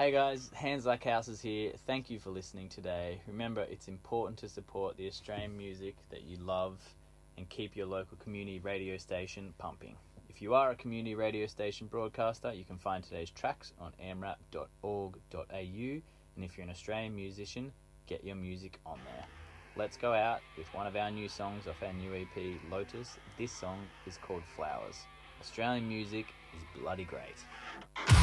Hey guys, Hands Like Houses here. Thank you for listening today. Remember, it's important to support the Australian music that you love and keep your local community radio station pumping. If you are a community radio station broadcaster, you can find today's tracks on amrap.org.au, and if you're an Australian musician, get your music on there. Let's go out with one of our new songs off our new EP, Lotus. This song is called Flowers. Australian music is bloody great.